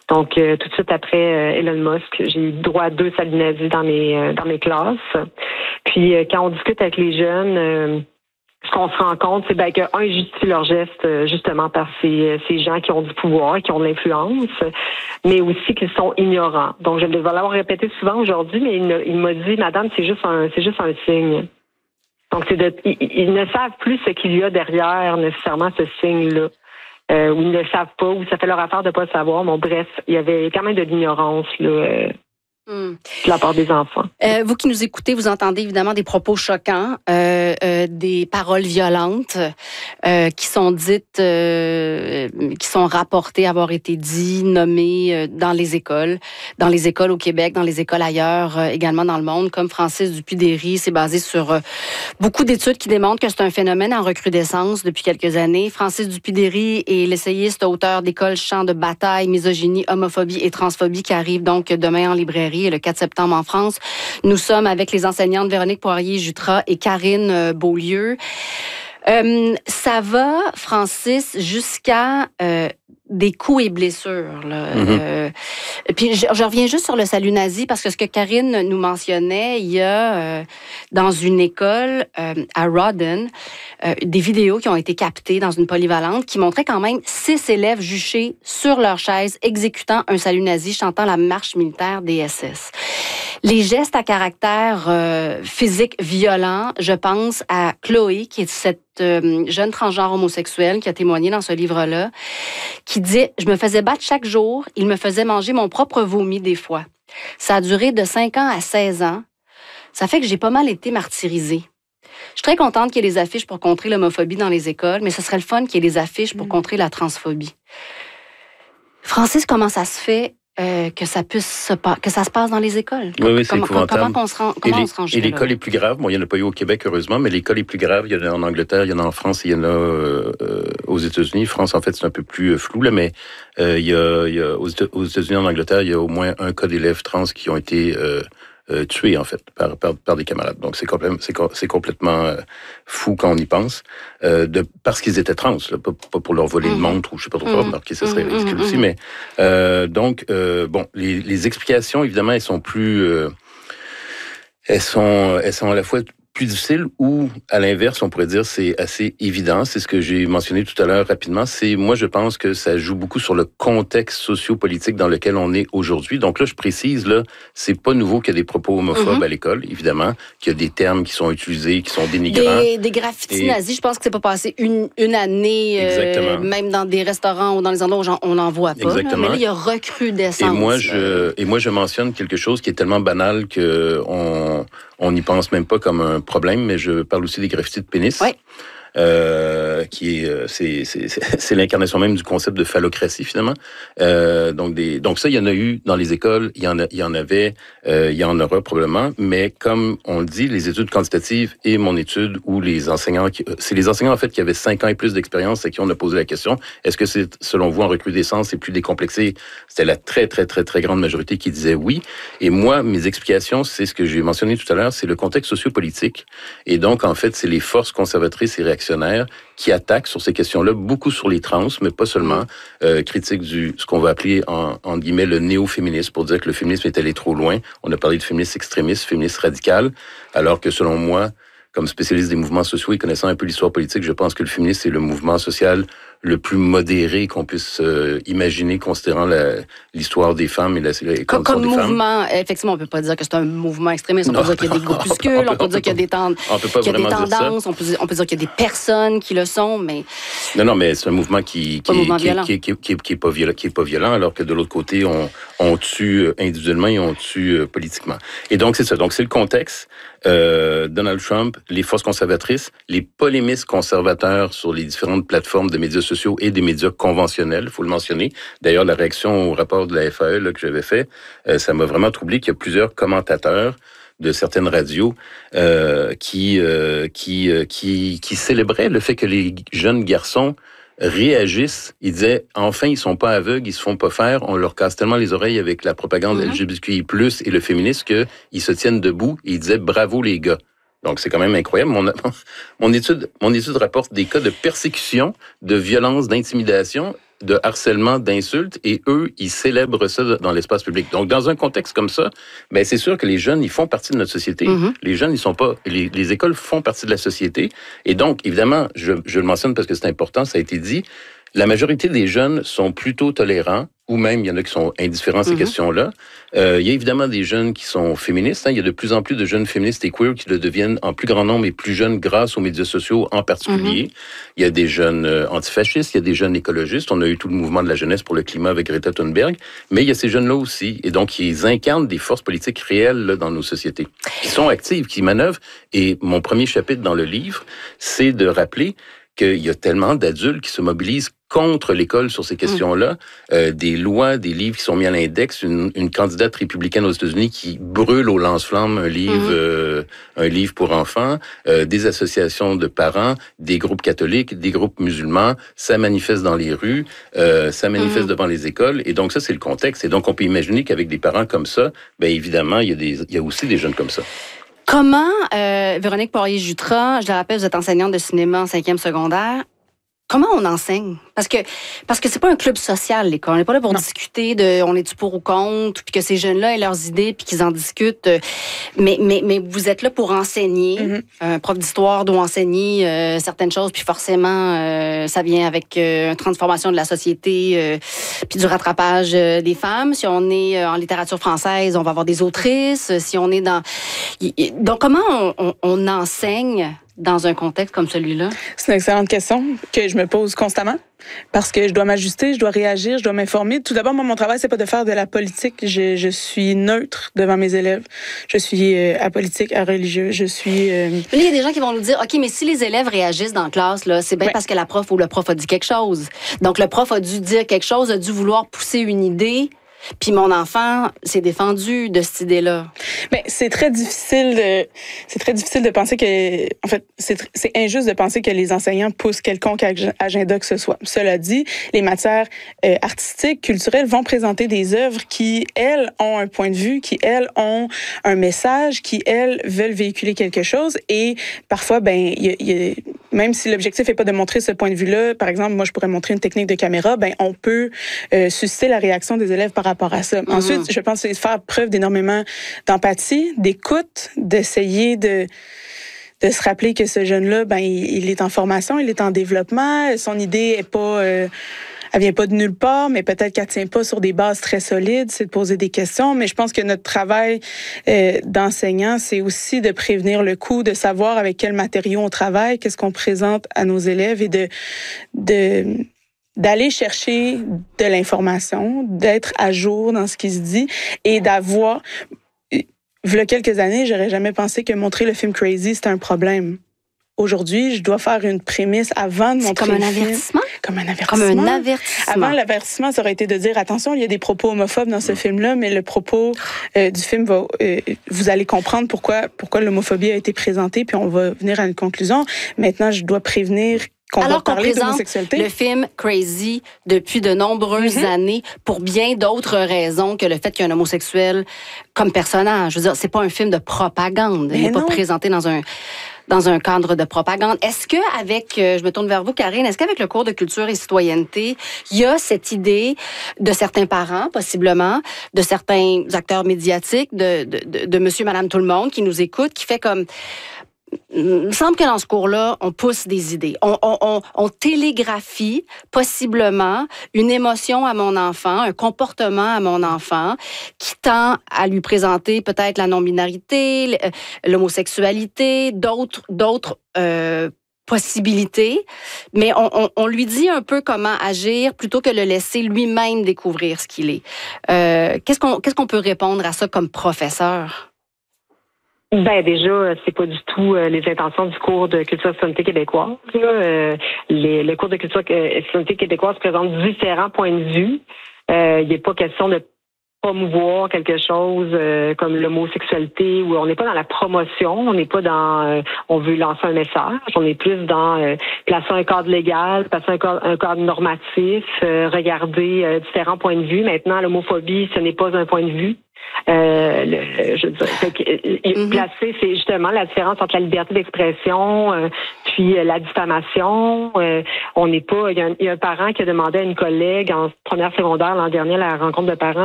Donc, tout de suite après Elon Musk, j'ai eu droit à 2 saluts nazis dans mes classes. Puis, quand on discute avec les jeunes, ce qu'on se rend compte, c'est qu'un, ils justifient leurs gestes justement par ces gens qui ont du pouvoir, qui ont de l'influence, mais aussi qu'ils sont ignorants. Donc, je vais l'avoir répété souvent aujourd'hui, mais il m'a dit, madame, c'est juste un signe. Donc, ils ne savent plus ce qu'il y a derrière nécessairement ce signe-là. Ou ils ne le savent pas, ou ça fait leur affaire de ne pas le savoir. Bon, bref, il y avait quand même de l'ignorance là, de la part des enfants. Vous qui nous écoutez, vous entendez évidemment des propos choquants, des paroles violentes qui sont dites, qui sont rapportées avoir été dites, nommées dans les écoles au Québec, dans les écoles ailleurs, également dans le monde, comme Francis Dupuy-Derry. C'est basé sur beaucoup d'études qui démontrent que c'est un phénomène en recrudescence depuis quelques années. Francis Dupuy-Derry est l'essayiste, auteur d'écoles champs de bataille, misogynie, homophobie et transphobie qui arrive donc demain en librairie le 4 septembre en France. Nous sommes avec les enseignantes Véronique Poirier-Jutras et Karine Beaulieu. Ça va, Francis, jusqu'à des coups et blessures. Là. Puis je reviens juste sur le salut nazi parce que ce que Karine nous mentionnait, il y a dans une école à Rawdon des vidéos qui ont été captées dans une polyvalente qui montraient quand même 6 élèves juchés sur leur chaise exécutant un salut nazi chantant la marche militaire des SS. Les gestes à caractère physique violent, je pense à Chloé, qui est cette jeune transgenre homosexuelle qui a témoigné dans ce livre-là, qui dit « Je me faisais battre chaque jour, il me faisait manger mon propre vomi des fois. Ça a duré de 5 ans à 16 ans. Ça fait que j'ai pas mal été martyrisée. Je suis très contente qu'il y ait des affiches pour contrer l'homophobie dans les écoles, mais ce serait le fun qu'il y ait des affiches pour contrer la transphobie. » Francis, comment ça se fait que ça se passe dans les écoles? Oui, c'est épouvantable. Comment on se rend Et l'école est plus grave. Bon, il n'y en a pas eu au Québec, heureusement, mais l'école est plus grave. Il y en a en Angleterre, il y en a en France, il y en a aux États-Unis. France, en fait, c'est un peu plus flou, là, mais il y a aux États-Unis, en Angleterre, il y a au moins un cas d'élèves trans qui ont été tués, en fait, par des camarades. Donc, c'est complètement fou quand on y pense, parce qu'ils étaient trans, là, pas pour leur voler une montre ou je sais pas trop quoi, alors que ça serait ridicule aussi, mais bon, les explications, évidemment, elles sont à la fois plus difficile ou, à l'inverse, on pourrait dire c'est assez évident. C'est ce que j'ai mentionné tout à l'heure rapidement. Moi, je pense que ça joue beaucoup sur le contexte socio-politique dans lequel on est aujourd'hui. Donc là, je précise, là, c'est pas nouveau qu'il y a des propos homophobes à l'école, évidemment, qu'il y a des termes qui sont utilisés, qui sont dénigrants. Des graffitis nazis, je pense que c'est pas passé une année, même dans des restaurants ou dans les endroits où on n'en voit pas. Exactement. Là, mais là, il y a recrudescence. Et moi, je mentionne quelque chose qui est tellement banal que on n'y pense même pas comme un problème, mais je parle aussi des graffitis de pénis. Oui. C'est l'incarnation même du concept de phallocratie, finalement. Donc ça, il y en a eu dans les écoles, il y en avait, il y en aura probablement, mais comme on le dit, les études quantitatives et mon étude où les enseignants, c'est les enseignants, en fait, qui avaient 5 ans et plus d'expérience à qui on a posé la question, est-ce que c'est, selon vous, en recrudescence et plus décomplexé? C'était la très, très, très, très grande majorité qui disait oui. Et moi, mes explications, c'est ce que j'ai mentionné tout à l'heure, c'est le contexte sociopolitique. Et donc, en fait, c'est les forces conservatrices et réactionnaires qui attaquent sur ces questions-là, beaucoup sur les trans, mais pas seulement, critiquent ce qu'on va appeler, en guillemets, le néo-féminisme, pour dire que le féminisme est allé trop loin. On a parlé de féminisme extrémiste, féminisme radical, alors que selon moi, comme spécialiste des mouvements sociaux et connaissant un peu l'histoire politique, je pense que le féminisme, c'est le mouvement social le plus modéré qu'on puisse imaginer, considérant l'histoire des femmes et la condition comme des mouvement, femmes. Effectivement, on peut pas dire que c'est un mouvement extrémiste. On peut dire qu'il y a des groupuscules, on peut dire qu'il y a des tendances, on peut dire qu'il y a des personnes qui le sont, mais... Non, mais c'est un mouvement qui est pas violent, alors que de l'autre côté, on tue individuellement et on tue politiquement. Et donc, c'est ça. Donc, c'est le contexte. Donald Trump, les forces conservatrices, les polémistes conservateurs sur les différentes plateformes de médias sociaux et des médias conventionnels, il faut le mentionner. D'ailleurs, la réaction au rapport de la FAE là, que j'avais fait, ça m'a vraiment troublé qu'il y a plusieurs commentateurs de certaines radios qui célébraient le fait que les jeunes garçons réagissent. Ils disaient, enfin, ils sont pas aveugles, ils se font pas faire, on leur casse tellement les oreilles avec la propagande LGBTQI+, et le féminisme qu'ils se tiennent debout, et ils disaient, bravo les gars. Donc, c'est quand même incroyable. Mon étude rapporte des cas de persécution, de violence, d'intimidation de harcèlement, d'insultes, et eux, ils célèbrent ça dans l'espace public. Donc, dans un contexte comme ça, ben c'est sûr que les jeunes, ils font partie de notre société. Les jeunes, ils sont pas... Les écoles font partie de la société. Et donc, évidemment, je le mentionne parce que c'est important, ça a été dit, la majorité des jeunes sont plutôt tolérants, ou même il y en a qui sont indifférents à ces questions-là. Il y a évidemment des jeunes qui sont féministes. Il y a de plus en plus de jeunes féministes et queer qui le deviennent en plus grand nombre et plus jeunes grâce aux médias sociaux en particulier. Il y a des jeunes antifascistes, il y a des jeunes écologistes. On a eu tout le mouvement de la jeunesse pour le climat avec Greta Thunberg. Mais il y a ces jeunes-là aussi. Et donc, ils incarnent des forces politiques réelles là, dans nos sociétés, qui sont actives, qui manœuvrent. Et mon premier chapitre dans le livre, c'est de rappeler qu'il y a tellement d'adultes qui se mobilisent contre l'école sur ces questions-là. Des lois, des livres qui sont mis à l'index. Une candidate républicaine aux États-Unis qui brûle au lance-flammes un livre pour enfants. Des associations de parents, des groupes catholiques, des groupes musulmans. Ça manifeste dans les rues, ça manifeste devant les écoles. Et donc ça, c'est le contexte. Et donc, on peut imaginer qu'avec des parents comme ça, bien évidemment, il y a aussi des jeunes comme ça. Comment, Véronique Poirier-Jutras, je le rappelle, vous êtes enseignante de cinéma en 5e secondaire, comment on enseigne? Parce que c'est pas un club social, l'école. On n'est pas là pour discuter de on est-tu pour ou contre, puis que ces jeunes-là aient leurs idées, puis qu'ils en discutent. Mais vous êtes là pour enseigner. Un prof d'histoire doit enseigner certaines choses, puis forcément, ça vient avec une transformation de la société, puis du rattrapage des femmes. Si on est en littérature française, on va avoir des autrices. Si on est dans... Donc, comment on enseigne dans un contexte comme celui-là? C'est une excellente question que je me pose constamment parce que je dois m'ajuster, je dois réagir, je dois m'informer. Tout d'abord, moi, mon travail, c'est pas de faire de la politique. Je suis neutre devant mes élèves. Je suis apolitique, areligieux. Je suis... Il y a des gens qui vont nous dire, OK, mais si les élèves réagissent dans la classe, là, c'est bien parce que la prof ou le prof a dit quelque chose. Donc, le prof a dû dire quelque chose, a dû vouloir pousser une idée. Puis mon enfant s'est défendu de cette idée-là. Mais c'est très difficile de penser que, en fait, c'est injuste de penser que les enseignants poussent quelconque agenda que ce soit. Cela dit, les matières artistiques, culturelles vont présenter des œuvres qui, elles, ont un point de vue, qui, elles, ont un message, qui, elles, veulent véhiculer quelque chose. Et parfois, ben, même si l'objectif n'est pas de montrer ce point de vue-là, par exemple, moi, je pourrais montrer une technique de caméra, ben, on peut susciter la réaction des élèves par rapport à ça. Ensuite, je pense que c'est faire preuve d'énormément d'empathie, d'écoute, d'essayer de se rappeler que ce jeune-là, ben, il est en formation, il est en développement, son idée est pas... elle vient pas de nulle part, mais peut-être qu'elle tient pas sur des bases très solides, c'est de poser des questions. Mais je pense que notre travail d'enseignant, c'est aussi de prévenir le coup, de savoir avec quels matériaux on travaille, qu'est-ce qu'on présente à nos élèves et d'aller chercher de l'information, d'être à jour dans ce qui se dit et d'avoir... Il y a quelques années, j'aurais jamais pensé que montrer le film Crazy, c'était un problème. Aujourd'hui, je dois faire une prémisse avant de montrer le film. Comme un avertissement? Comme un avertissement. Comme un avertissement. Avant, l'avertissement, ça aurait été de dire, attention, il y a des propos homophobes dans ce film-là, mais le propos du film va... vous allez comprendre pourquoi l'homophobie a été présentée, puis on va venir à une conclusion. Maintenant, je dois prévenir alors qu'on présente le film Crazy depuis de nombreuses années pour bien d'autres raisons que le fait qu'il y ait un homosexuel comme personnage. Je veux dire, c'est pas un film de propagande. Il n'est pas présenté dans un cadre de propagande. Est-ce que je me tourne vers vous, Karine, est-ce qu'avec le cours de culture et citoyenneté, il y a cette idée de certains parents, possiblement, de certains acteurs médiatiques, de monsieur, madame, tout le monde qui nous écoute, qui fait comme... Il me semble que dans ce cours-là, on pousse des idées. On télégraphie possiblement une émotion à mon enfant, un comportement à mon enfant qui tend à lui présenter peut-être la non-binarité, l'homosexualité, d'autres possibilités, mais on lui dit un peu comment agir plutôt que le laisser lui-même découvrir ce qu'il est. Qu'est-ce qu'on peut répondre à ça comme professeur? Ben déjà, c'est pas du tout les intentions du cours de culture et citoyenneté québécoise. Le cours de culture et citoyenneté québécoise présente différents points de vue. Il n'est pas question de promouvoir quelque chose comme l'homosexualité, où on n'est pas dans la promotion, on n'est pas dans on veut lancer un message, on est plus dans placer un cadre légal, placer un cadre normatif, regarder différents points de vue. Maintenant, l'homophobie, ce n'est pas un point de vue. Je veux dire, placer, c'est justement la différence entre la liberté d'expression puis la diffamation. On n'est pas. Il y a un parent qui a demandé à une collègue en première secondaire l'an dernier à la rencontre de parents